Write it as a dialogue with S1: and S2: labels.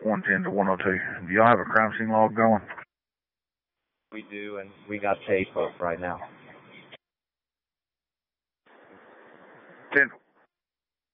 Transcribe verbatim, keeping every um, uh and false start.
S1: one ten to one oh two. Do y'all have a crime scene log going?
S2: We do, and we got tape up right now.
S1: ten